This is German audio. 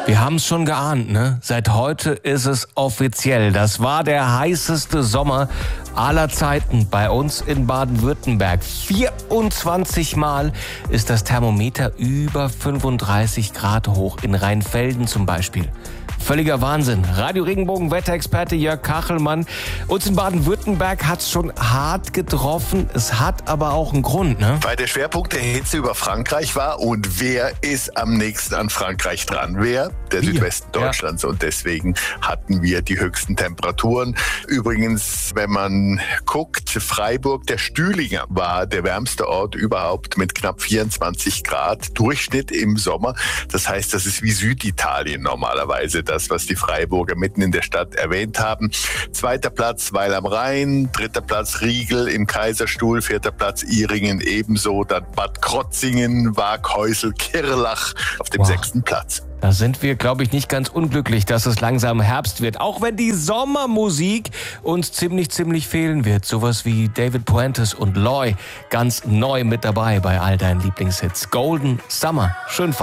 Wir haben es schon geahnt, ne? Seit heute ist es offiziell. Das war der heißeste Sommer aller Zeiten bei uns in Baden-Württemberg. 24 Mal ist das Thermometer über 35 Grad hoch, in Rheinfelden zum Beispiel. Völliger Wahnsinn. Radio Regenbogen Wetterexperte Jörg Kachelmann. Uns in Baden-Württemberg hat es schon hart getroffen. Es hat aber auch einen Grund, ne? Weil der Schwerpunkt der Hitze über Frankreich war. Und wer ist am nächsten an Frankreich dran? Wer? Der Südwesten Deutschlands. Ja. Und deswegen hatten wir die höchsten Temperaturen. Übrigens, wenn man guckt, Freiburg, der Stühlinger war der wärmste Ort überhaupt mit knapp 24 Grad. Durchschnitt im Sommer. Das heißt, das ist wie Süditalien normalerweise. Das, was die Freiburger mitten in der Stadt erwähnt haben. 2. Platz Weil am Rhein, 3. Platz Riegel im Kaiserstuhl, 4. Platz Ihringen ebenso, dann Bad Krotzingen, Waaghäusel, Kirlach auf dem 6. Platz. Da sind wir, glaube ich, nicht ganz unglücklich, dass es langsam Herbst wird. Auch wenn die Sommermusik uns ziemlich fehlen wird. Sowas wie David Puentes und Loy ganz neu mit dabei bei all deinen Lieblingshits. Golden Summer. Schön